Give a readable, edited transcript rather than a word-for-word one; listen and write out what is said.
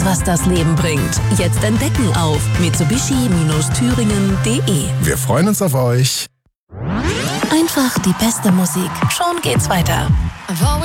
was das Leben bringt. Jetzt entdecken auf mitsubishi-thüringen.de. Wir freuen uns auf euch. Einfach die beste Musik. Schon geht's weiter.